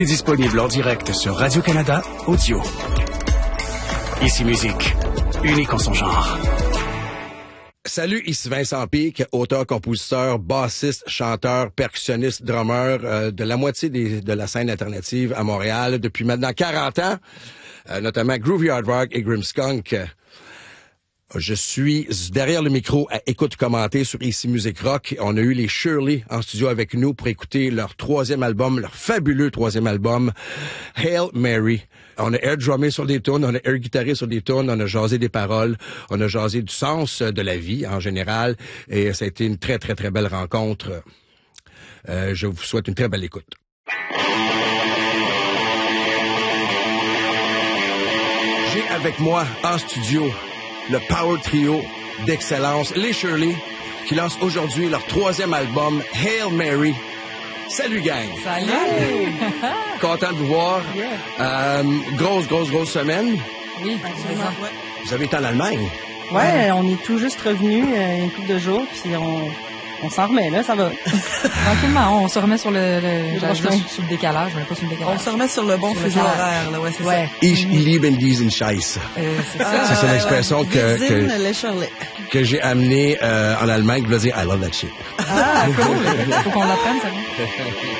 Disponible en direct sur Radio-Canada Audio. Ici Musique, unique en son genre. Salut, ici Vincent Pic, auteur, compositeur, bassiste, chanteur, percussionniste, drummer de la moitié de la scène alternative à Montréal depuis maintenant 40 ans, notamment Groovy Hard Rock et Grimmskunk. Je suis derrière le micro à Écoute Commenter sur Ici Musique Rock. On a eu les Shirley en studio avec nous pour écouter leur troisième album, leur fabuleux troisième album, Hail Mary. On a air drummé sur des tunes, on a air guitaré sur des tunes, on a jasé des paroles, on a jasé du sens de la vie en général. Et ça a été une très, très, très belle rencontre. Je vous souhaite une très belle écoute. J'ai avec moi en studio le Power Trio d'excellence, les Shirley, qui lancent aujourd'hui leur troisième album, Hail Mary. Salut, gang! Salut! Content de vous voir. Yeah. Grosse semaine. Oui, absolument. Vous avez été en Allemagne? Ouais, on est tout juste revenus une couple de jours, puis on s'en remet, là, ça va. Tranquillement, on se remet sur le décalage, mais pas sur le décalage. On se remet sur le bon fuseau horaire, là, ouais, c'est ça. Ich liebe diesen Scheiß. C'est une expression que j'ai amenée en Allemagne qui veut dire I love that shit. Ah, cool. Faut qu'on l'apprenne, ça.